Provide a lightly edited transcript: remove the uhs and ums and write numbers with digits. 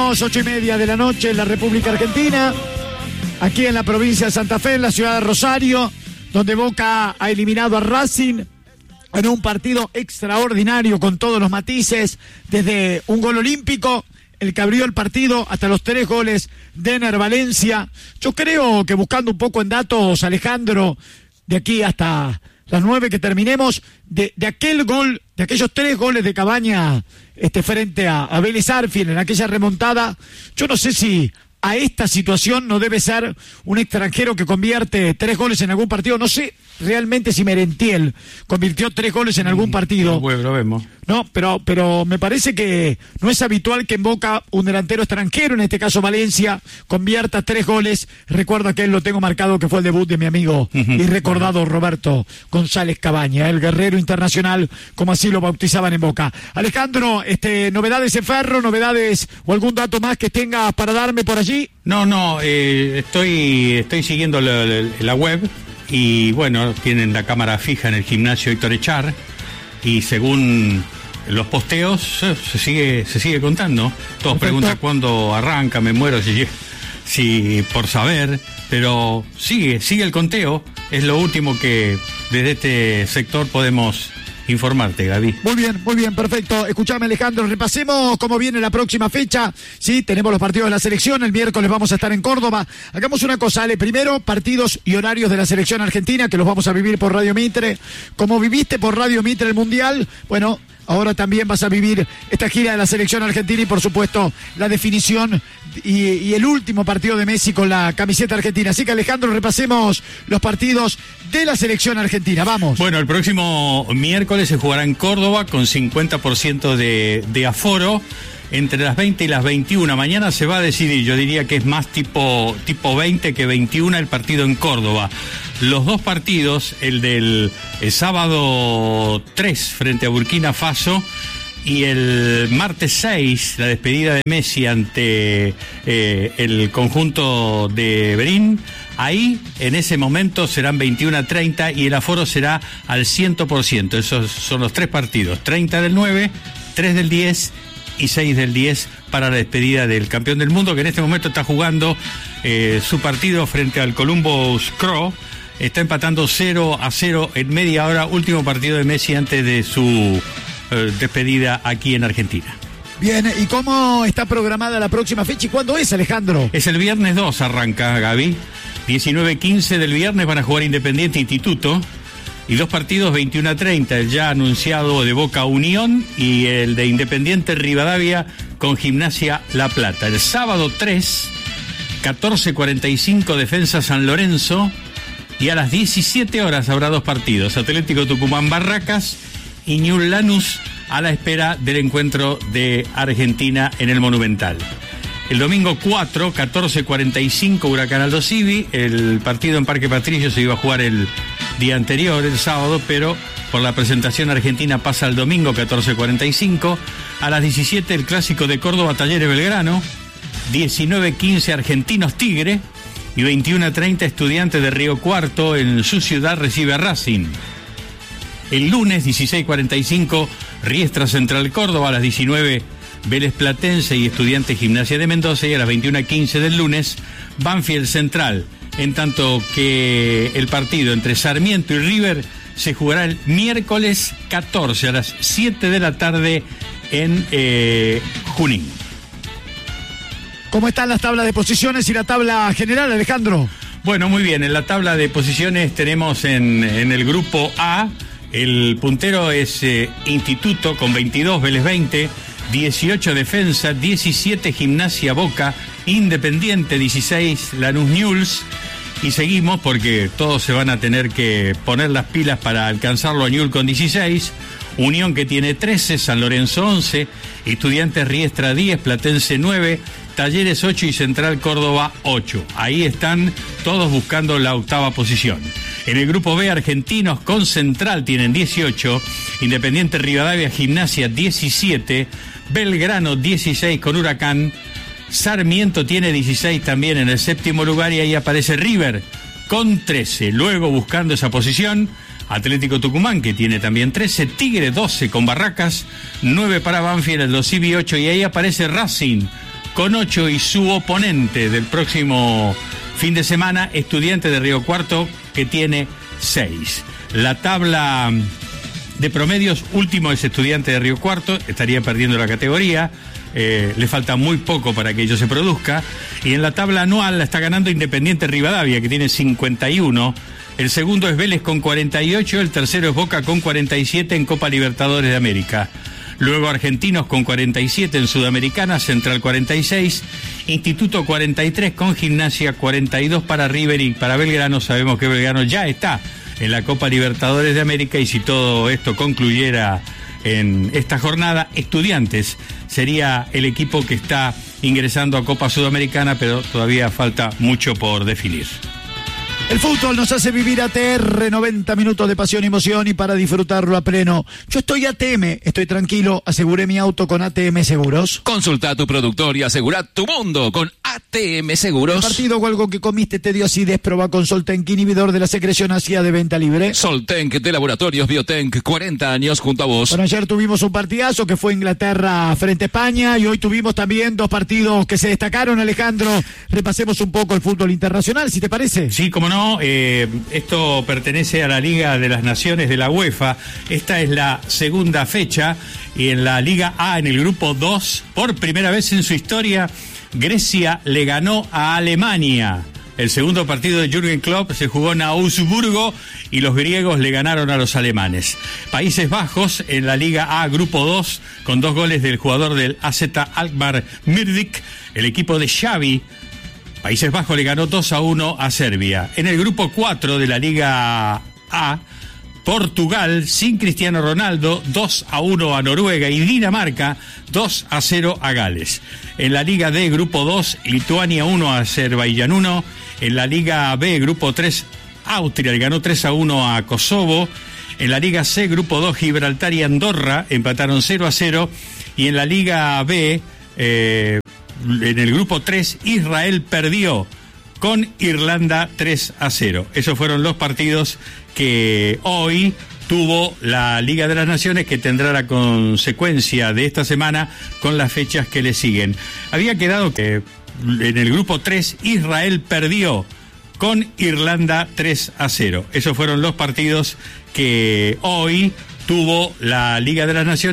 Comenzamos 8:30 de la noche en la República Argentina, aquí en la provincia de Santa Fe, en la ciudad de Rosario, donde Boca ha eliminado a Racing en un partido extraordinario con todos los matices, desde un gol olímpico, el que abrió el partido, hasta los 3 goles de Ener Valencia. Yo creo que, buscando un poco en datos, Alejandro, de aquí hasta las 9 que terminemos, de aquel gol, de aquellos 3 goles de Cabaña frente a Vélez Arfield en aquella remontada, yo no sé si a esta situación no debe ser un extranjero que convierte 3 goles en algún partido. No sé realmente si Merentiel convirtió 3 goles en algún partido. Bueno, lo vemos. No, pero me parece que no es habitual que en Boca un delantero extranjero, en este caso Valencia, convierta 3 goles. Recuerdo que él lo tengo marcado, que fue el debut de mi amigo y recordado Roberto González Cabaña, el guerrero internacional, como así lo bautizaban en Boca. Alejandro, novedades en Ferro, novedades o algún dato más que tengas para darme por allí. No, estoy siguiendo la web y bueno, tienen la cámara fija en el gimnasio Héctor Echar y según los posteos se sigue contando. Todos Perfecto. Preguntan cuándo arranca, me muero si por saber, pero sigue el conteo. Es lo último que desde este sector podemos informarte, Gaby. Muy bien, perfecto. Escuchame, Alejandro, repasemos cómo viene la próxima fecha. Sí, tenemos los partidos de la selección, el miércoles vamos a estar en Córdoba. Hagamos una cosa, Ale, primero partidos y horarios de la selección argentina, que los vamos a vivir por Radio Mitre. Como viviste por Radio Mitre el Mundial, bueno, ahora también vas a vivir esta gira de la selección argentina y, por supuesto, la definición y el último partido de Messi con la camiseta argentina. Así que, Alejandro, repasemos los partidos de la selección argentina. Vamos. Bueno, el próximo miércoles se jugará en Córdoba con 50% de aforo entre las 20 y las 21. Mañana se va a decidir, yo diría que es más tipo 20 que 21 el partido en Córdoba. Los 2 partidos, el del sábado 3 frente a Burkina Faso y el martes 6, la despedida de Messi ante el conjunto de Berín. Ahí, en ese momento, serán 21:30 y el aforo será al 100%. Esos son los 3 partidos, 30 del 9, 3 del 10 y 6 del 10 para la despedida del campeón del mundo, que en este momento está jugando su partido frente al Columbus Crew. Está empatando 0-0 en media hora, último partido de Messi antes de su despedida aquí en Argentina. Bien, ¿y cómo está programada la próxima fecha y cuándo es, Alejandro? Es el viernes 2, arranca, Gaby. 19:15 del viernes van a jugar Independiente e Instituto. Y 2 partidos 21:30, el ya anunciado de Boca Unión y el de Independiente Rivadavia con Gimnasia La Plata. El sábado 3, 14:45 Defensa San Lorenzo y a las 17 horas habrá 2 partidos. Atlético Tucumán Barracas y Newell's Lanús a la espera del encuentro de Argentina en el Monumental. El domingo 4, 14:45 Huracán Aldo Civi. El partido en Parque Patricio se iba a jugar el día anterior, el sábado, pero por la presentación argentina pasa al domingo 14:45. A las 17 el clásico de Córdoba Talleres Belgrano. 19:15 Argentinos Tigre. Y 21:30 Estudiantes de Río Cuarto en su ciudad recibe a Racing. El lunes 16:45 Riestra Central Córdoba. A las 19 Vélez Platense y Estudiantes Gimnasia de Mendoza, y a las 21:15 del lunes Banfield Central, en tanto que el partido entre Sarmiento y River se jugará el miércoles 14 a las 7 de la tarde en Junín. ¿Cómo están las tablas de posiciones y la tabla general, Alejandro? Bueno, muy bien, en la tabla de posiciones tenemos en el grupo A, el puntero es Instituto con 22, Vélez 20, 18 Defensa, 17 Gimnasia Boca, Independiente 16, Lanús Newell's, y seguimos porque todos se van a tener que poner las pilas para alcanzarlo a Newell's con 16, Unión que tiene 13, San Lorenzo 11, Estudiantes Riestra 10, Platense 9, Talleres 8 y Central Córdoba 8. Ahí están todos buscando la 8ª posición. En el grupo B, Argentinos con Central tienen 18, Independiente Rivadavia Gimnasia 17, Belgrano 16 con Huracán, Sarmiento tiene 16 también en el 7º lugar y ahí aparece River con 13. Luego, buscando esa posición, Atlético Tucumán, que tiene también 13, Tigre 12 con Barracas, 9 para Banfield, el Civi 8 y ahí aparece Racing con 8 y su oponente del próximo fin de semana, Estudiantes de Río Cuarto, que tiene 6. La tabla de promedios, último es Estudiantes de Río Cuarto, estaría perdiendo la categoría, le falta muy poco para que ello se produzca, y en la tabla anual la está ganando Independiente Rivadavia, que tiene 51, el segundo es Vélez con 48, el tercero es Boca con 47 en Copa Libertadores de América. Luego Argentinos con 47 en Sudamericana, Central 46, Instituto 43 con Gimnasia 42 para River y para Belgrano. Sabemos que Belgrano ya está en la Copa Libertadores de América, y si todo esto concluyera en esta jornada, Estudiantes sería el equipo que está ingresando a Copa Sudamericana, pero todavía falta mucho por definir. El fútbol nos hace vivir ATR, 90 minutos de pasión y emoción, y para disfrutarlo a pleno. Yo estoy ATM, estoy tranquilo, aseguré mi auto con ATM Seguros. Consulta a tu productor y asegura tu mundo con ATM Seguros. ¿El partido o algo que comiste te dio acidez? Proba con Soltenk, inhibidor de la secreción ácida de venta libre. Soltenk de Laboratorios Biotenk, 40 años junto a vos. Bueno, ayer tuvimos un partidazo que fue Inglaterra frente a España, y hoy tuvimos también 2 partidos que se destacaron. Alejandro, repasemos un poco el fútbol internacional, si te parece. Sí, cómo no. Esto pertenece a la Liga de las Naciones de la UEFA. Esta es la segunda fecha, y en la Liga A, en el grupo 2, por primera vez en su historia, Grecia le ganó a Alemania. El segundo partido de Jürgen Klopp se jugó en Augsburgo y los griegos le ganaron a los alemanes. Países Bajos en la Liga A, grupo 2, con 2 goles del jugador del AZ Alkmaar Mirdik, el equipo de Xavi. Países Bajos le ganó 2-1 a Serbia. En el grupo 4 de la Liga A, Portugal, sin Cristiano Ronaldo, 2-1 a Noruega, y Dinamarca, 2-0 a Gales. En la Liga D, grupo 2, Lituania 1 a Azerbaiyán 1. En la Liga B, grupo 3, Austria le ganó 3-1 a Kosovo. En la Liga C, grupo 2, Gibraltar y Andorra empataron 0-0. Y en la Liga B, en el grupo 3, Israel perdió con Irlanda 3-0. Esos fueron los partidos que hoy tuvo la Liga de las Naciones, que tendrá la consecuencia de esta semana con las fechas que le siguen. Había quedado que en el grupo 3, Israel perdió con Irlanda 3-0. Esos fueron los partidos que hoy tuvo la Liga de las Naciones.